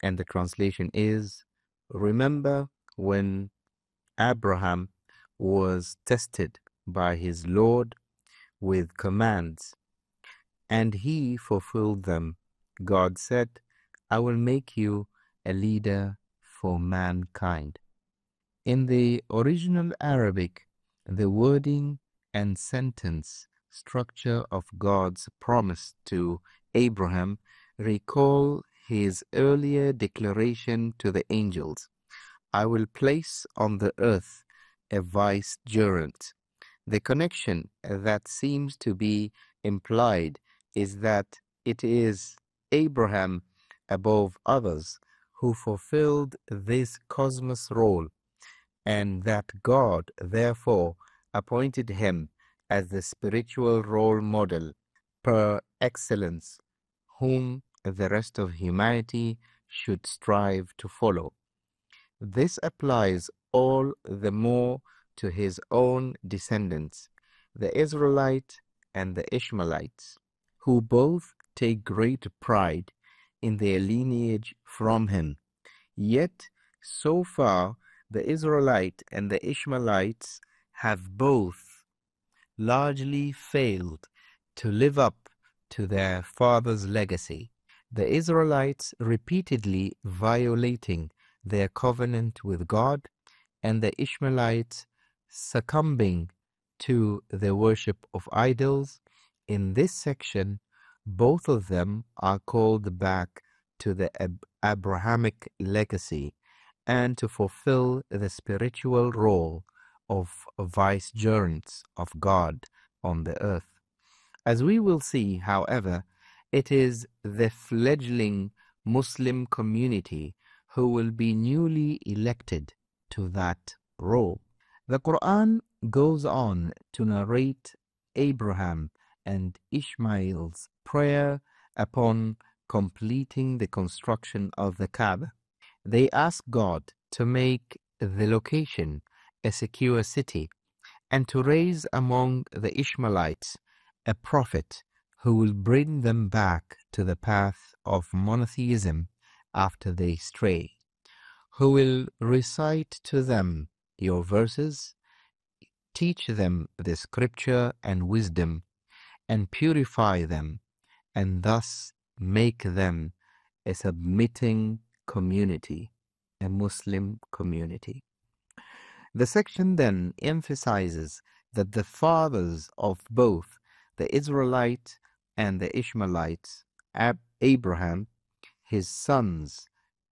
and the translation is, remember when Abraham was tested by his Lord with commands, and he fulfilled them. God said, I will make you a leader for mankind. In the original Arabic, the wording and sentence structure of God's promise to Abraham recall his earlier declaration to the angels, I will place on the earth a vicegerent. The connection that seems to be implied is that it is Abraham above others who fulfilled this cosmos role, and that God therefore appointed him as the spiritual role model per excellence, whom the rest of humanity should strive to follow. This applies all the more to his own descendants, the Israelite and the Ishmaelites, who both take great pride in their lineage from him. Yet, so far, the Israelite and the Ishmaelites have both largely failed to live up to their father's legacy, the Israelites repeatedly violating their covenant with God, and the Ishmaelites succumbing to the worship of idols. In this section, both of them are called back to the Abrahamic legacy and to fulfill the spiritual role of vicegerents of God on the earth. As we will see, however, it is the fledgling Muslim community who will be newly elected to that role. The Quran goes on to narrate Abraham and Ishmael's prayer upon completing the construction of the Kaaba. They ask God to make the location a secure city and to raise among the Ishmaelites a prophet who will bring them back to the path of monotheism after they stray, who will recite to them your verses, teach them the scripture and wisdom, and purify them, and thus make them a submitting community, a Muslim community. The section then emphasizes that the fathers of both the Israelite and the Ishmaelites, Abraham, his sons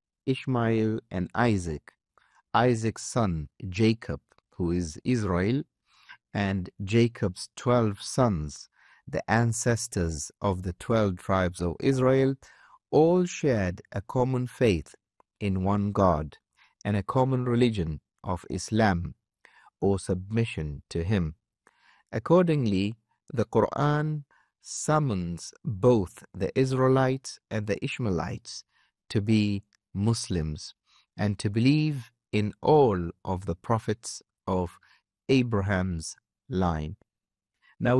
Ishmael and Isaac, Isaac's son Jacob, who is Israel, and Jacob's 12 sons, the ancestors of the 12 tribes of Israel, all shared a common faith in one God and a common religion of Islam, or submission to him. Accordingly, the Quran summons both the Israelites and the Ishmaelites to be Muslims and to believe in all of the prophets of Abraham's line.